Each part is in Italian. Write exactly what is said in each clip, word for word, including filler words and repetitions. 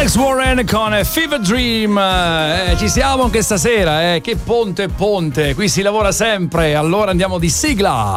Alex Warren con Fever Dream. Eh, ci siamo anche stasera, eh. Che ponte ponte, qui si lavora sempre. Allora andiamo di sigla.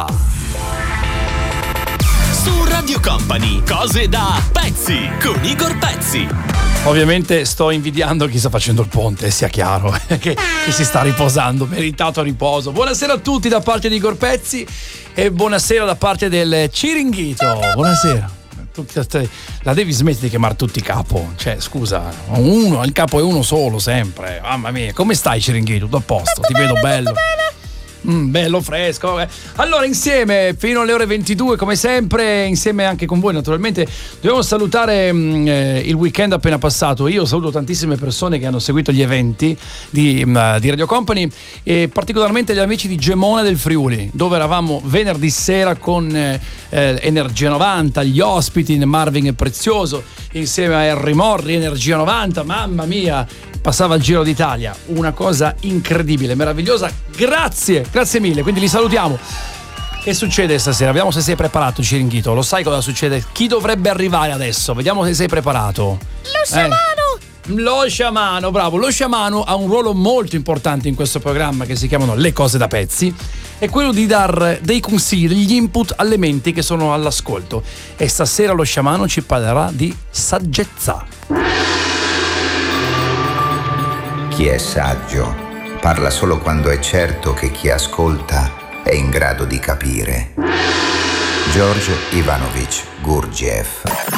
Su Radio Company, cose da pezzi con Igor Pezzi. Ovviamente sto invidiando chi sta facendo il ponte, sia chiaro, che, che si sta riposando, meritato riposo. Buonasera a tutti da parte di Igor Pezzi e buonasera da parte del Ciringhito. Buonasera. La devi smettere di chiamare tutti capo, cioè scusa, uno, il capo è uno solo sempre. Mamma mia, come stai Ciringhito? Tutto a posto, ti vedo bello. Mm, bello fresco. Allora insieme fino alle ore ventidue come sempre, insieme anche con voi naturalmente. Dobbiamo salutare mm, eh, il weekend appena passato. Io saluto tantissime persone che hanno seguito gli eventi di, mm, di Radio Company e particolarmente gli amici di Gemona del Friuli, dove eravamo venerdì sera con eh, eh, Energia novanta, gli ospiti Marvin e Prezioso insieme a Harry Morri, Energia novanta. Mamma mia, passava il Giro d'Italia, una cosa incredibile, meravigliosa. Grazie, grazie mille, quindi li salutiamo. Che succede stasera? Vediamo se sei preparato, Ciringhito. Lo sai cosa succede? Chi dovrebbe arrivare adesso? Vediamo se sei preparato. Lo sciamano! Eh. Lo sciamano, bravo. Lo sciamano ha un ruolo molto importante in questo programma che si chiamano Le cose da pezzi. È quello di dar dei consigli, degli input alle menti che sono all'ascolto. E stasera lo sciamano ci parlerà di saggezza. Chi è saggio parla solo quando è certo che chi ascolta è in grado di capire. George Ivanovich Gurdjieff.